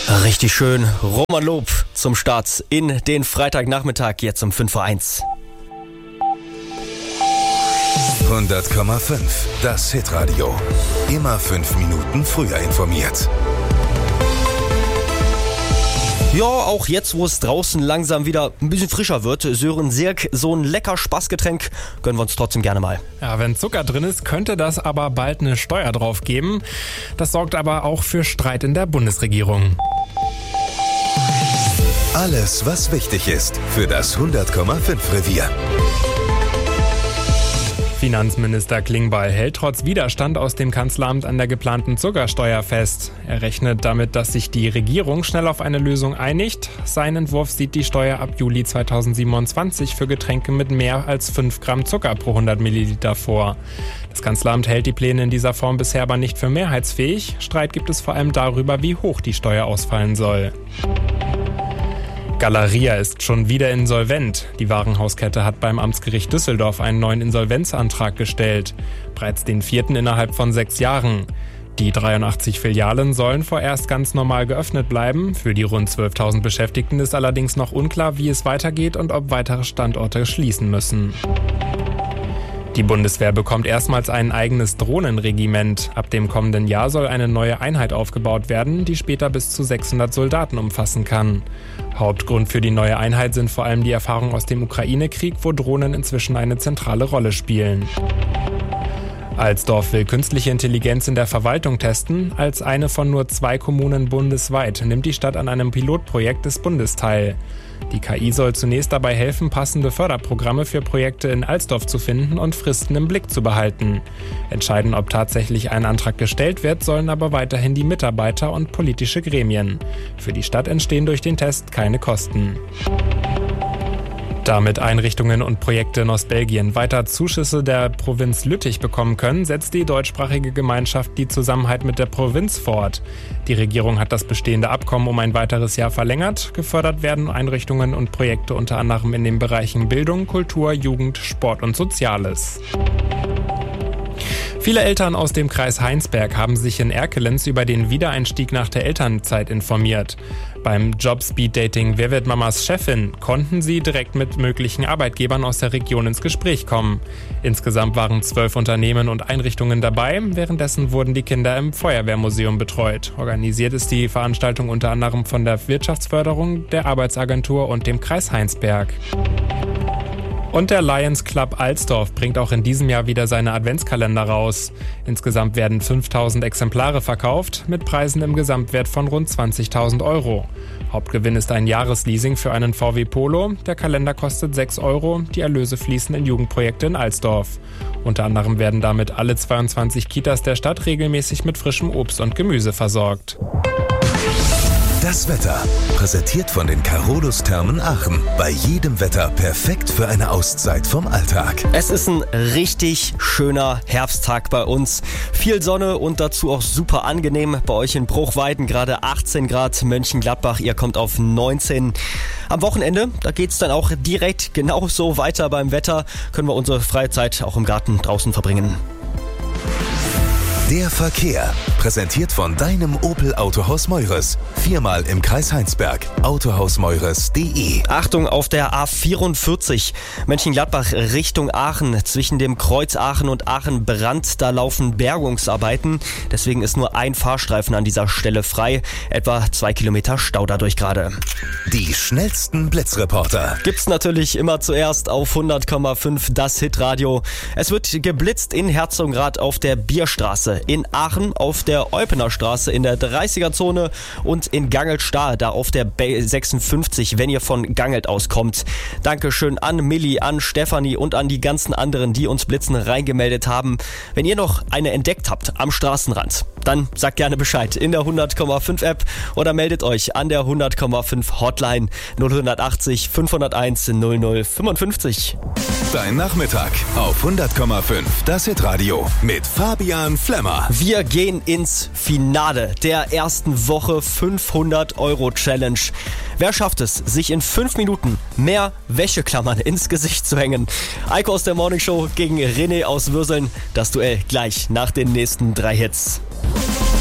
Richtig schön. Roman Lob zum Start in den Freitagnachmittag, jetzt um 5:01 Uhr. 100,5. Das Hitradio. Immer 5 Minuten früher informiert. Ja, auch jetzt, wo es draußen langsam wieder ein bisschen frischer wird, Sören Sirk, so ein lecker Spaßgetränk gönnen wir uns trotzdem gerne mal. Ja, wenn Zucker drin ist, könnte das aber bald eine Steuer drauf geben. Das sorgt aber auch für Streit in der Bundesregierung. Alles, was wichtig ist für das 100,5 Revier. Finanzminister Klingbeil hält trotz Widerstand aus dem Kanzleramt an der geplanten Zuckersteuer fest. Er rechnet damit, dass sich die Regierung schnell auf eine Lösung einigt. Sein Entwurf sieht die Steuer ab Juli 2027 für Getränke mit mehr als 5 Gramm Zucker pro 100 Milliliter vor. Das Kanzleramt hält die Pläne in dieser Form bisher aber nicht für mehrheitsfähig. Streit gibt es vor allem darüber, wie hoch die Steuer ausfallen soll. Galeria ist schon wieder insolvent. Die Warenhauskette hat beim Amtsgericht Düsseldorf einen neuen Insolvenzantrag gestellt. Bereits den 4. innerhalb von 6 Jahren. Die 83 Filialen sollen vorerst ganz normal geöffnet bleiben. Für die rund 12.000 Beschäftigten ist allerdings noch unklar, wie es weitergeht und ob weitere Standorte schließen müssen. Die Bundeswehr bekommt erstmals ein eigenes Drohnenregiment. Ab dem kommenden Jahr soll eine neue Einheit aufgebaut werden, die später bis zu 600 Soldaten umfassen kann. Hauptgrund für die neue Einheit sind vor allem die Erfahrungen aus dem Ukraine-Krieg, wo Drohnen inzwischen eine zentrale Rolle spielen. Alsdorf will künstliche Intelligenz in der Verwaltung testen. Als eine von nur 2 Kommunen bundesweit nimmt die Stadt an einem Pilotprojekt des Bundes teil. Die KI soll zunächst dabei helfen, passende Förderprogramme für Projekte in Alsdorf zu finden und Fristen im Blick zu behalten. Entscheiden, ob tatsächlich ein Antrag gestellt wird, sollen aber weiterhin die Mitarbeiter und politische Gremien. Für die Stadt entstehen durch den Test keine Kosten. Damit Einrichtungen und Projekte in Ostbelgien weiter Zuschüsse der Provinz Lüttich bekommen können, setzt die deutschsprachige Gemeinschaft die Zusammenhalt mit der Provinz fort. Die Regierung hat das bestehende Abkommen um ein weiteres Jahr verlängert. Gefördert werden Einrichtungen und Projekte unter anderem in den Bereichen Bildung, Kultur, Jugend, Sport und Soziales. Viele Eltern aus dem Kreis Heinsberg haben sich in Erkelenz über den Wiedereinstieg nach der Elternzeit informiert. Beim Job-Speed-Dating Wer wird Mamas Chefin konnten sie direkt mit möglichen Arbeitgebern aus der Region ins Gespräch kommen. Insgesamt waren 12 Unternehmen und Einrichtungen dabei. Währenddessen wurden die Kinder im Feuerwehrmuseum betreut. Organisiert ist die Veranstaltung unter anderem von der Wirtschaftsförderung, der Arbeitsagentur und dem Kreis Heinsberg. Und der Lions Club Alsdorf bringt auch in diesem Jahr wieder seine Adventskalender raus. Insgesamt werden 5.000 Exemplare verkauft, mit Preisen im Gesamtwert von rund 20.000 Euro. Hauptgewinn ist ein Jahresleasing für einen VW Polo. Der Kalender kostet 6 Euro. Die Erlöse fließen in Jugendprojekte in Alsdorf. Unter anderem werden damit alle 22 Kitas der Stadt regelmäßig mit frischem Obst und Gemüse versorgt. Das Wetter, präsentiert von den Carolus Thermen Aachen. Bei jedem Wetter perfekt für eine Auszeit vom Alltag. Es ist ein richtig schöner Herbsttag bei uns. Viel Sonne und dazu auch super angenehm. Bei euch in Bruchweiden gerade 18 Grad, Mönchengladbach, ihr kommt auf 19. Am Wochenende, da geht's dann auch direkt genauso weiter beim Wetter. Können wir unsere freie Zeit auch im Garten draußen verbringen. Der Verkehr, präsentiert von deinem Opel Autohaus Meures. 4-mal im Kreis Heinsberg. Autohausmeures.de. Achtung auf der A44 Mönchengladbach Richtung Aachen. Zwischen dem Kreuz Aachen und Aachen-Brand, da laufen Bergungsarbeiten. Deswegen ist nur ein Fahrstreifen an dieser Stelle frei. Etwa 2 Kilometer Stau dadurch gerade. Die schnellsten Blitzreporter. Gibt's natürlich immer zuerst auf 100,5 das Hitradio. Es wird geblitzt in Herzogenrath auf der Bierstraße. In Aachen auf der Eupener Straße in der 30er-Zone und in Gangelt-Stahl, da auf der B56, wenn ihr von Gangelt aus kommt. Dankeschön an Milli, an Stefanie und an die ganzen anderen, die uns Blitzen reingemeldet haben. Wenn ihr noch eine entdeckt habt am Straßenrand, dann sagt gerne Bescheid in der 100,5 App oder meldet euch an der 100,5 Hotline 0180 501 0055. Dein Nachmittag auf 100,5 das Hitradio mit Fabian Flemmer. Wir gehen ins Finale der ersten Woche 500-Euro-Challenge. Wer schafft es, sich in 5 Minuten mehr Wäscheklammern ins Gesicht zu hängen? Eiko aus der Morningshow gegen René aus Würseln. Das Duell gleich nach den nächsten 3 Hits.